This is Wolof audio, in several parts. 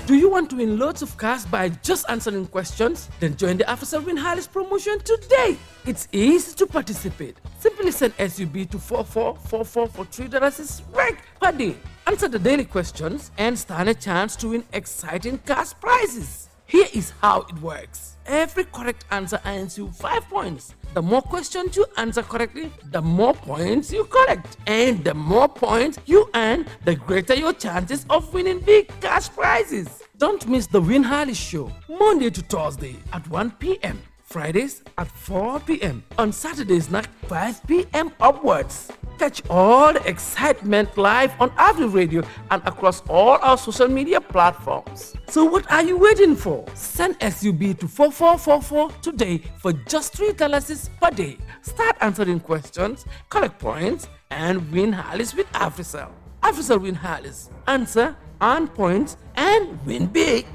Do you want to win loads of cash by just answering questions? Then join the AfriCell Win Harris promotion today. It's easy to participate. Simply send SUB to 4444 for $3 is right per day. Answer the daily questions and stand a chance to win exciting cash prizes. Here is how it works. Every correct answer earns you 5 points. The more questions you answer correctly, the more points you collect. And the more points you earn, the greater your chances of winning big cash prizes. Don't miss the Win Harris show, Monday to Thursday at 1 p.m. Fridays at 4 p.m. On Saturdays at 5 p.m. upwards. Catch all the excitement live on Afri Radio and across all our social media platforms. So what are you waiting for? Send SUB to 4444 today for just $3 per day. Start answering questions, collect points, and win Harris with AfriCell. AfriCell Win Harris. Answer, earn points, and win big.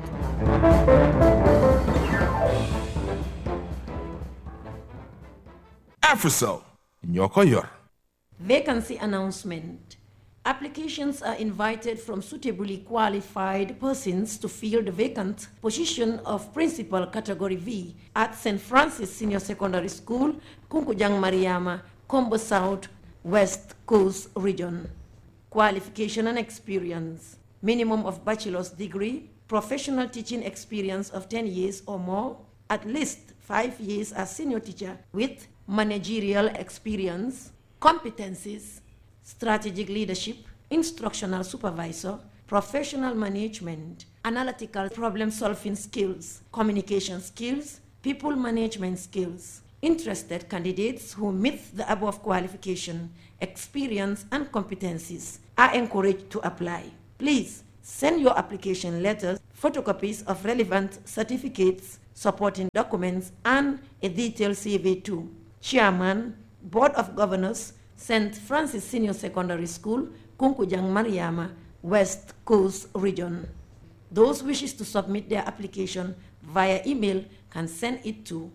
AfriCell, Nyoko Yor. Vacancy announcement. Applications are invited from suitably qualified persons to fill the vacant position of Principal Category V at St. Francis Senior Secondary School, Kunkujang Mariama, Combo South, West Coast Region. Qualification and experience. Minimum of bachelor's degree, professional teaching experience of 10 years or more, at least 5 years as senior teacher with managerial experience, competencies, strategic leadership, instructional supervisor, professional management, analytical problem-solving skills, communication skills, people management skills. Interested candidates who meet the above qualification, experience, and competencies are encouraged to apply. Please send your application letters, photocopies of relevant certificates, supporting documents, and a detailed CV to Chairman, Board of Governors, St. Francis Senior Secondary School, Kunkujang Mariama, West Coast Region. Those wishes to submit their application via email can send it to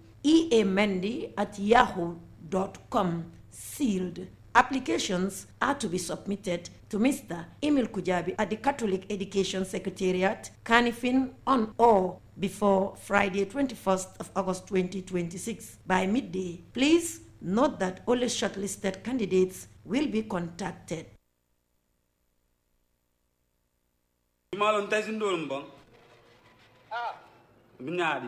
eamendi@yahoo.com, sealed. Applications are to be submitted to Mr. Emil Kujabi at the Catholic Education Secretariat, Kanifing, on or before Friday, 21st of August 2026 by midday. Please note that only shortlisted candidates will be contacted. Malon taysin dolum bang. Binari.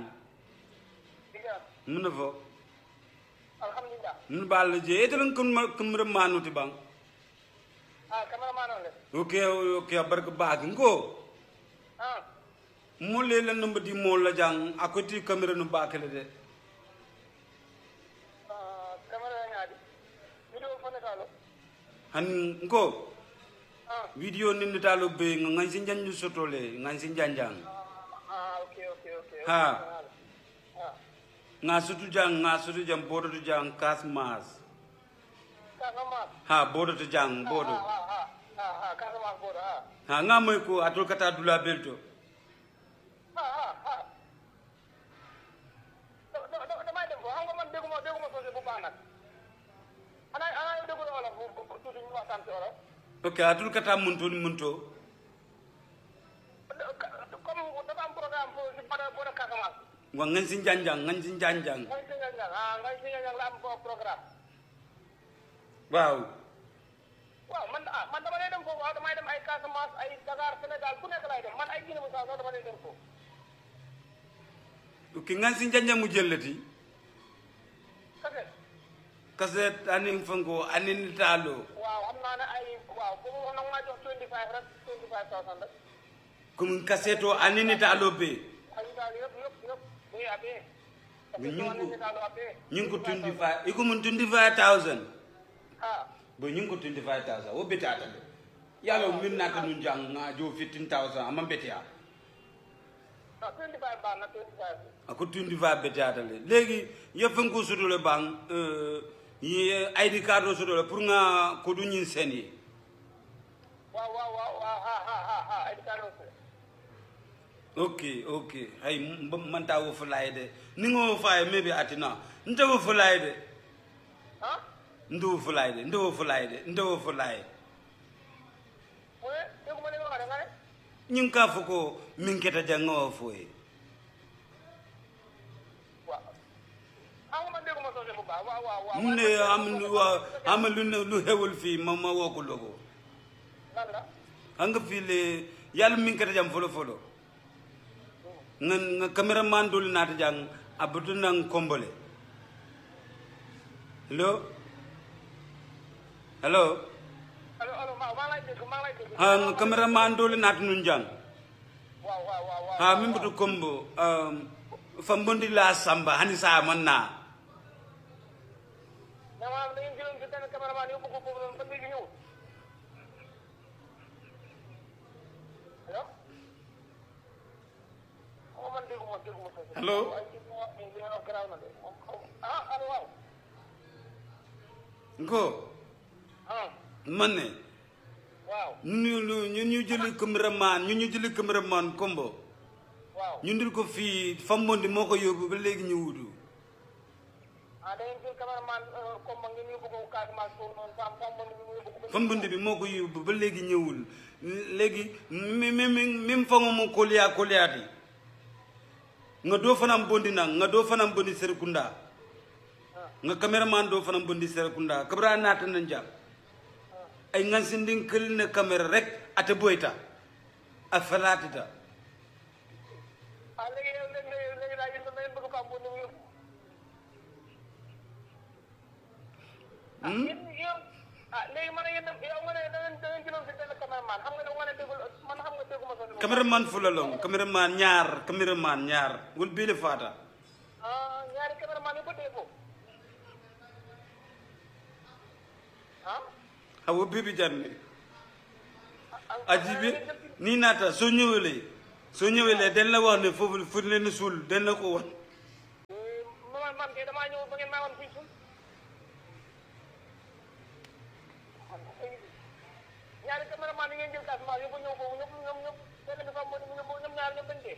Mun fo. Alhamdulillah. Mun bal je etelun kum manuti bang. Kamera manole. Okay barka bag ngo. Mulle la numba di mol la jang akoti camera no bakale de. Kamera ngadi. Video phone talo. Han ngo. Video ni talo be ngan sin janju sotole ngan sin janjang. Okay. Ha. Ngasutu jang bodo tu jang kas mas. Ha bodo tu jang bodo. Kas mas bodo. Ha ngamoy ko atul kata dula belto. Okay, atul kata munto. Ngan sin janjang. Wow. Man dama lay dem foofu damay dem ay Casamance ay Dakar Sénégal fu nekk lay dem man ay Guinée Bissau dama lay dem foofu. Okay, ngan sin janjang mu jellati. Kaset anin fango anin talo. Waaw am naa ne ay waaw bu mu nag ma jox 25 rek 25,000 rek. Kum kaseto anin talo be. Ay dal yëpp muy abe. Nyinko 25 iko mun 25,000. Bo nyinko 25,000 wo betata de. Yalo min nata nun jang nga jo 15,000 amma betia. 25 ba na 25. Ako 25 betata le. Legi yefen ko sudule bang ye ID card so do pour nga ko du ñin sen yi waaw ha ID card okay ay man ta wo fulay de ni ngo fay maybe atina nte wo fulay de ha ndo fulay we ko mo ne nga ñing ka fuko min keta jango foy ne am lu hewul fi mama woko logo anga fi le yalla min keta jam folo nga cameraman dul nata jang abutu nang kombole hello nga cameraman dul nata nun jang ha min butu kombo fambondi la samba hani sa manna hello ngo mané ñu jëli cameraman combo ñu ndil ko fi fambondi moko yobbu ba légui ñu wudu fambondi bi moko yobbu ba légui ñewul légui même fango mo koliati nga do fanam bondi nang nga do fanam bondi Serekunda nga cameraman do fanam bondi Serekunda kabra nata nanja ay ngan sinding kel ne camera rek ate boyta a falatita cameraman fulalong cameraman ñaar wul bi le fata ñaari cameraman yu bëdé ko awo bibi janne ajibi ni nata so ñewele den la wax ne fofu fu leen sul den la ko won man kay dama ñew ba ngeen ma won fi sul ñaari cameraman ngeen jël kas ma yu ko ñew ko ñom ben dafa mo ñom ñaar ñom bañ dé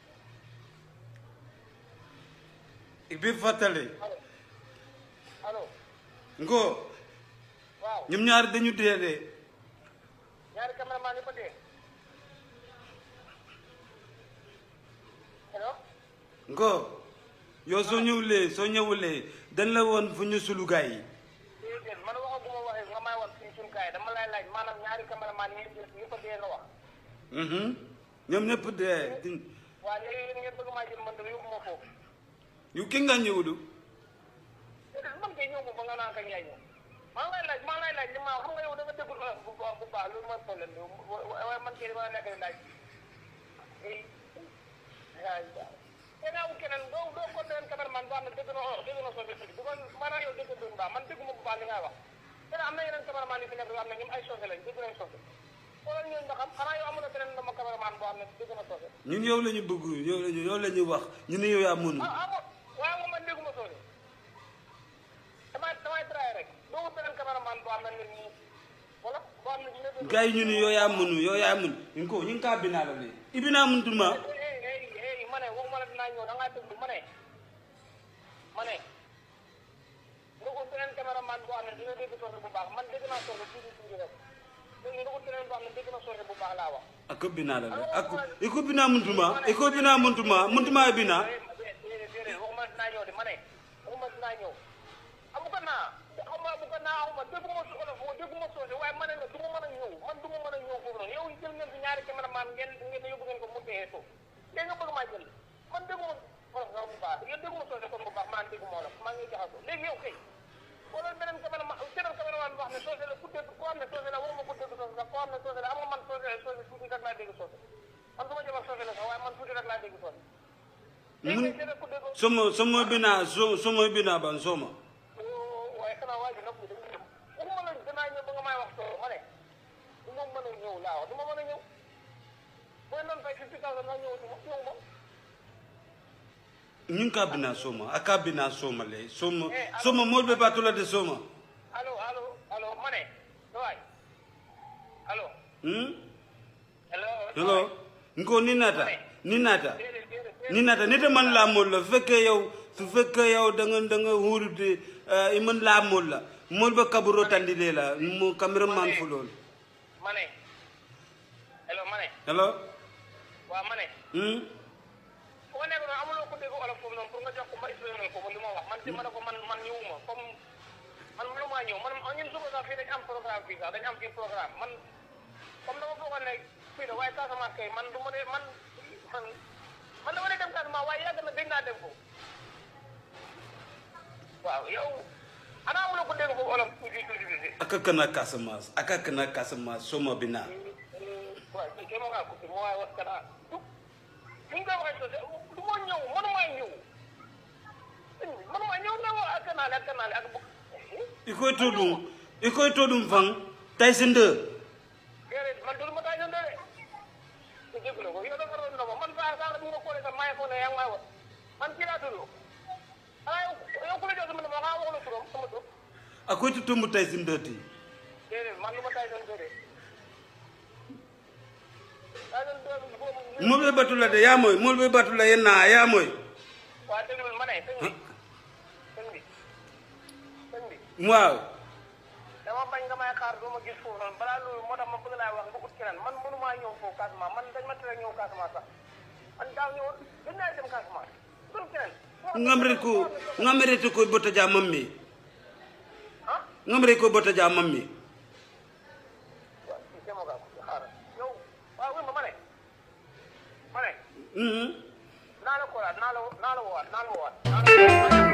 ibi fatale allo ngo waaw ñom ñaar dañu dédé ñaari cameraman yu ko dé hello ngo yo so ñewulé dañ la won fu ñu sulu gaay man waxaguma waxe nga may won fi sun gaay dama lay laaj manam ñaari cameraman yi ko dé nga wax ñom ñepp dé wa légui ngeen bëgg ma jël man do yobuma fofu yu ki nga ñewulu man kay ñew ko ba nga naan ka ñay ñew ma lay laaj li ma xam nga yow da nga déggul bu baax lu ma problème way man kay dama nekk laaj ena wu kenen do ko den cameraman do am dégg na so dégg bu ko mara yow dégg do ba man dégguma bu baax li nga wax dara am na yeneen cameraman yi fi nekk am na ñum ay sosé lañ dégg nañ sosé wala ñu nga xam xana yow amuna benen dama cameraman bo am na dégg na sosé ñun yow lañu bëgg yow lañu wax ñu ne yow ya mënu waaw man dégguma sosé damay tray rek do ko benen cameraman bo am na ni wala bo am na gaay ñu ne yow ya mënu ñu ko ñu ka bina la lé ibina mënu duma mané waxuma la dina ñëw da nga déglu mané ko benen cameraman bo am na dina dégg sosé bu baax man dégg na sosé ci rek léegi nga ko benen bo am na dégg na sosé bu baax la wax ak bina la lé ak iko bina mëntuma bina waxuma dina ñëw de mané waxuma dina ñëw amuko na dégguma su olof dégguma sosé waaye mané la duma mëna ñëw man duma mëna ñëw foofu noonu yow jël ngeen ci ñaari cameraman ngeen yóbbu ngeen ko mu téye so léegi nga bëgg maa jël man dégguma olof nga bu baax yéen dégguma sosé kon bu baax man dégguma olof maa ngi jaxasoo léegi yow kay wala beneen cameraman wax ne sosé la ku dégg ko am ne sosé la waxuma ko dégg sosé la ko am ne sosé la am man sosé tuuti rek laa dégg sosé man su ma jëmal sosé la sax waaye man tuuti rek laa dégg sosé somo bina ban soma waaye xanaa waa ji nag waxuma la danaa ñëw ba nga may wax soo ma ne du ma mën a ñëw laa wax du ma mën a ñëw booy noonu fay 50,000 nga ñëw ma ñun ka bina soma aka bina soma le soma mo be batula de soma allo mané doy allo hello ngo ni nata nete man la mol la su fekke yow da nga hurude iman la mol la mol ba kaburo tandile la mo cameraman fulol mané hello waaw ma ne. bu ma nekk noonu amuloo ko dégg olof foofu noonu pour nga jox ko ma expliqué ko li ma wax man ci ma ne ko man ñëwuma comme man mënumaa ñëw man ñun suba sax fii dañ am programme fii sax dañ am fii programme man comme dama foogoon ne fii la waaye Casamance kay man du ma dee man dama dee dem Casamance waaye yàgg na dégg naa dem foofu waaw yow ana amuloo ko dégg foofu olof tuuti. aka kana Casamance soma bina waaw kii ma ngaa ko fi ma waaye wax kana ni nga ko waxee du ma ñëw mënumaa ñëw ne ma ak kanaale ak ikoy todum fang Tyson 2 déedéet man dul ma Tyson 2 de te dégg la ko yow dafa doon ndox man saa bu nga xoolee sax maa ngi foog ne yaa ngi may wax man kii laa tudd yow ku la jox sama numéro xanaa wax la turam sama tur akoy tutumbu Tyson 2 ti déedéet man lu ma Tyson 2 de Tyson 2 molbe batula de ya moy molbe batula yenna ya moy waa déglu ma ne sëñ bi waaw dama bañ nga may xaar doo ma gis foofu noonu balaa loolu moo tax ma bëgg laa wax nga ut keneen man mënumaa ñëw foofu Casamance man dañ ma tere ñëw Casamance sax man daaw ñëw gën naa dem Casamance dul keneen ngamre ko bota ja mammi ngamre ko bota ja mammi waaw ci demo ga xaar yow waaw wima ma ne naa la ko naa la woowaat